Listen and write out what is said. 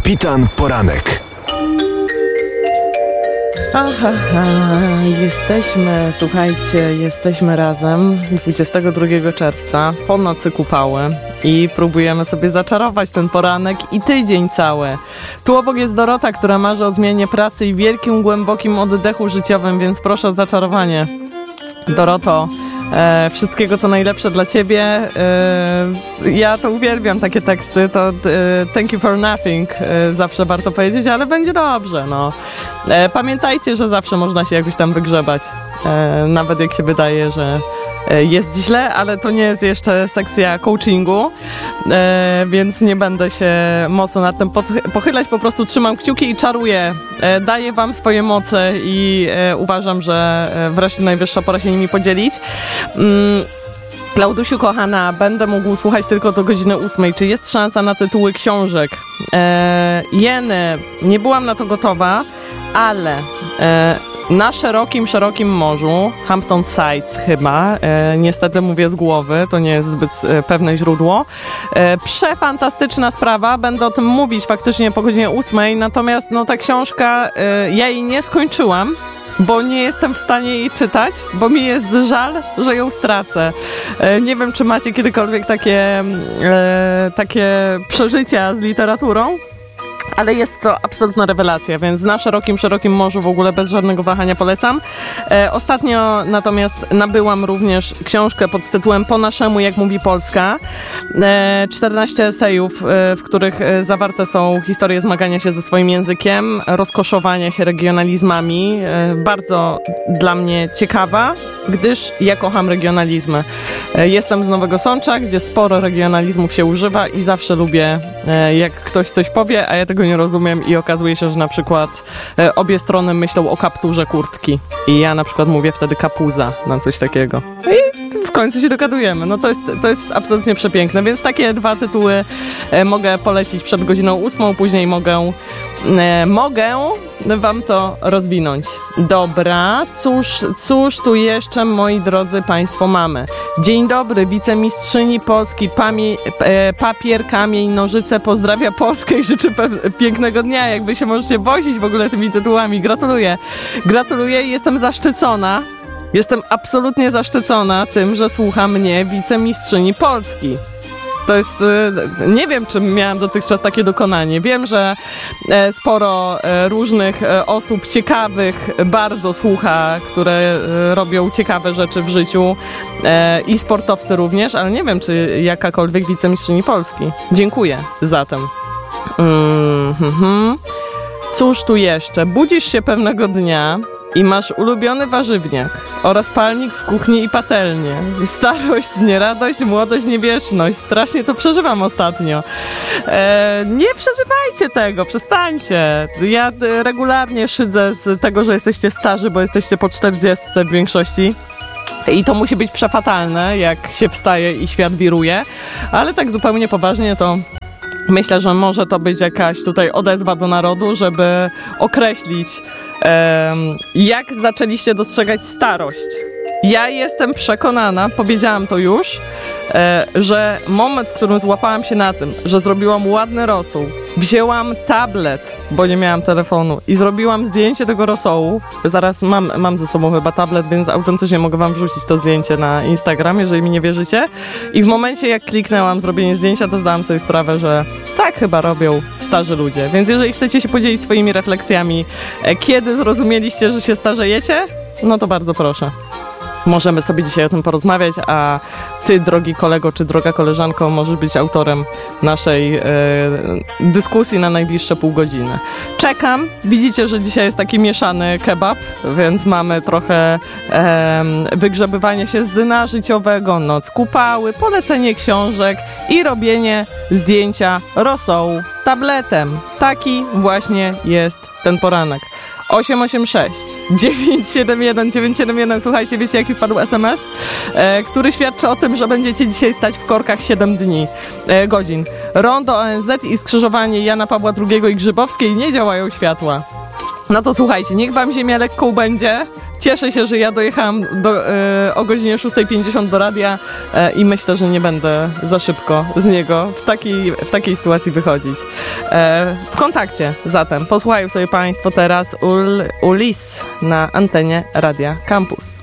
Kapitan Poranek. Jesteśmy razem 22 czerwca po nocy kupały i próbujemy sobie zaczarować ten poranek i tydzień cały. Tu obok jest Dorota, która marzy o zmianie pracy i wielkim, głębokim oddechu życiowym, więc proszę o zaczarowanie. Doroto, wszystkiego co najlepsze dla ciebie. Ja to uwielbiam takie teksty, to thank you for nothing zawsze warto powiedzieć, ale będzie dobrze, no. Pamiętajcie, że zawsze można się jakoś tam wygrzebać, nawet jak się wydaje, że jest źle, ale to nie jest jeszcze sekcja coachingu, więc nie będę się mocno nad tym pochylać, po prostu trzymam kciuki i czaruję, daję wam swoje moce i uważam, że wreszcie najwyższa pora się nimi podzielić. Klaudusiu kochana, będę mógł słuchać tylko do godziny 8. Czy jest szansa na tytuły książek? Jeny, nie byłam na to gotowa, ale na szerokim morzu, Hampton Sides chyba, niestety mówię z głowy, to nie jest zbyt pewne źródło. Przefantastyczna sprawa, będę o tym mówić faktycznie po godzinie 8, natomiast no ta książka, ja jej nie skończyłam, bo nie jestem w stanie jej czytać, bo mi jest żal, że ją stracę. Nie wiem, czy macie kiedykolwiek takie przeżycia z literaturą, ale jest to absolutna rewelacja, więc na szerokim morzu w ogóle bez żadnego wahania polecam. Ostatnio natomiast nabyłam również książkę pod tytułem Po naszemu, jak mówi Polska. 14 esejów, w których zawarte są historie zmagania się ze swoim językiem, rozkoszowania się regionalizmami. Bardzo dla mnie ciekawa, gdyż ja kocham regionalizmy. Jestem z Nowego Sącza, gdzie sporo regionalizmów się używa i zawsze lubię, jak ktoś coś powie, a ja tego nie rozumiem i okazuje się, że na przykład obie strony myślą o kapturze kurtki i ja na przykład mówię wtedy kapuza na coś takiego. I w końcu się dogadujemy. No to jest absolutnie przepiękne, więc takie dwa tytuły mogę polecić przed godziną 8, później mogę wam to rozwinąć. Dobra, cóż tu jeszcze, moi drodzy państwo, mamy? Dzień dobry, wicemistrzyni Polski, papier, kamień, nożyce, pozdrawia Polskę i życzę pięknego dnia. Jakby się możecie wozić w ogóle tymi tytułami. Gratuluję i jestem zaszczycona. Jestem absolutnie zaszczycona tym, że słucha mnie wicemistrzyni Polski. To jest, nie wiem, czy miałam dotychczas takie dokonanie. Wiem, że sporo różnych osób ciekawych bardzo słucha, które robią ciekawe rzeczy w życiu i sportowcy również, ale nie wiem, czy jakakolwiek wicemistrzyni Polski. Dziękuję zatem. Cóż tu jeszcze? Budzisz się pewnego dnia i masz ulubiony warzywniak oraz palnik w kuchni i patelnię. Starość, nieradość, młodość, niewieczność. Strasznie to przeżywam ostatnio. Nie przeżywajcie tego, przestańcie. Ja regularnie szydzę z tego, że jesteście starzy, bo jesteście po 40 w większości. I to musi być przefatalne, jak się wstaje i świat wiruje. Ale tak zupełnie poważnie to myślę, że może to być jakaś tutaj odezwa do narodu, żeby określić, jak zaczęliście dostrzegać starość. Ja jestem przekonana, powiedziałam to już, że moment, w którym złapałam się na tym, że zrobiłam ładny rosół, wzięłam tablet, bo nie miałam telefonu i zrobiłam zdjęcie tego rosołu. Zaraz mam ze sobą chyba tablet, więc autentycznie mogę wam wrzucić to zdjęcie na Instagram, jeżeli mi nie wierzycie. I w momencie, jak kliknęłam zrobienie zdjęcia, to zdałam sobie sprawę, że tak chyba robią starzy ludzie. Więc jeżeli chcecie się podzielić swoimi refleksjami, kiedy zrozumieliście, że się starzejecie, no to bardzo proszę. Możemy sobie dzisiaj o tym porozmawiać, a ty, drogi kolego czy droga koleżanko, możesz być autorem naszej dyskusji na najbliższe pół godziny. Czekam. Widzicie, że dzisiaj jest taki mieszany kebab, więc mamy trochę wygrzebywanie się z dna życiowego, noc kupały, polecenie książek i robienie zdjęcia rosołu tabletem. Taki właśnie jest ten poranek. 886 971 971. Słuchajcie, wiecie jaki wpadł SMS? Który świadczy o tym, że będziecie dzisiaj stać w korkach 7 godzin. Rondo ONZ i skrzyżowanie Jana Pawła II i Grzybowskiej nie działają światła. No to słuchajcie, niech wam ziemia lekką będzie. Cieszę się, że ja dojechałam o godzinie 6:50 do radia i myślę, że nie będę za szybko z niego w takiej sytuacji wychodzić. W kontakcie zatem posłuchają sobie Państwo teraz Ulis na antenie Radia Campus.